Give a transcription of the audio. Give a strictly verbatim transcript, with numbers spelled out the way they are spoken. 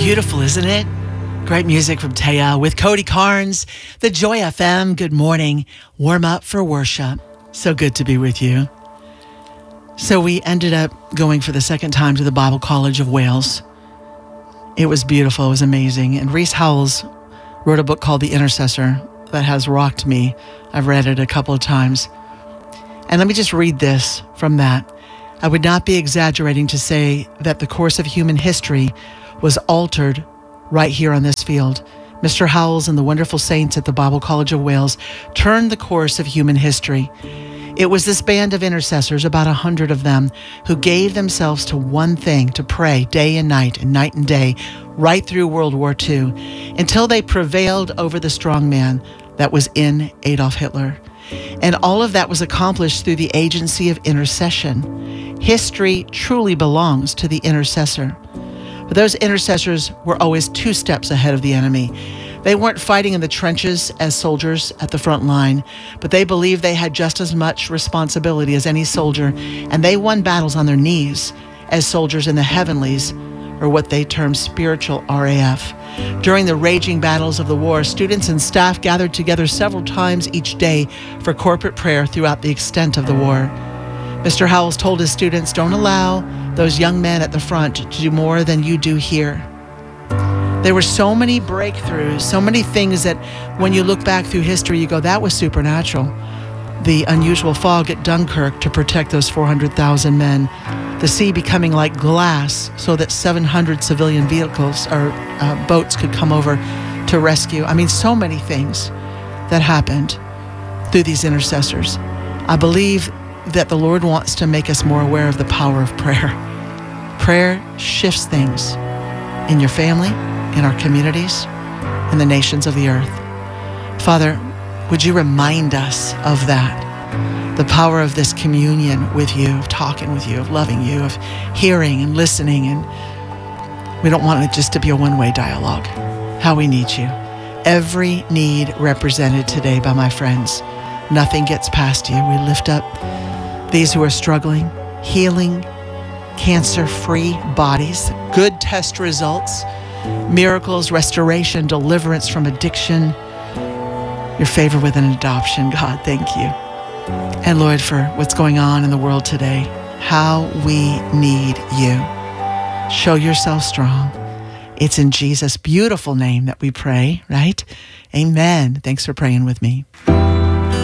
Beautiful, isn't it? Great music from Taya with Cody Carnes, the Joy F M. Good morning. Warm up for worship. So good to be with you. So we ended up going for the second time to the Bible College of Wales. It was beautiful. It was amazing. And Rees Howells wrote a book called The Intercessor that has rocked me. I've read it a couple of times. And let me just read this from that. I would not be exaggerating to say that the course of human history was altered right here on this field. Mister Howells and the wonderful saints at the Bible College of Wales turned the course of human history. It was this band of intercessors, about a hundred of them, who gave themselves to one thing, to pray day and night and night and day, right through World War Two, until they prevailed over the strong man that was in Adolf Hitler. And all of that was accomplished through the agency of intercession. History truly belongs to the intercessor. But those intercessors were always two steps ahead of the enemy. They weren't fighting in the trenches as soldiers at the front line, but they believed they had just as much responsibility as any soldier, and they won battles on their knees as soldiers in the heavenlies, or what they termed spiritual R A F. During the raging battles of the war, students and staff gathered together several times each day for corporate prayer throughout the extent of the war. Mister Howells told his students, don't allow those young men at the front to do more than you do here. There were so many breakthroughs, so many things that when you look back through history, you go, that was supernatural. The unusual fog at Dunkirk to protect those four hundred thousand men. The sea becoming like glass so that seven hundred civilian vehicles or uh, boats could come over to rescue. I mean, so many things that happened through these intercessors. I believe that the Lord wants to make us more aware of the power of prayer. Prayer shifts things in your family, in our communities, in the nations of the earth. Father, would you remind us of that? The power of this communion with you, of talking with you, of loving you, of hearing and listening. And we don't want it just to be a one-way dialogue. How we need you. Every need represented today by my friends. Nothing gets past you. We lift up these who are struggling, healing, cancer-free bodies, good test results, miracles, restoration, deliverance from addiction, your favor with an adoption. God, thank you. And Lord, for what's going on in the world today, how we need you. Show yourself strong. It's in Jesus' beautiful name that we pray, right? Amen. Thanks for praying with me.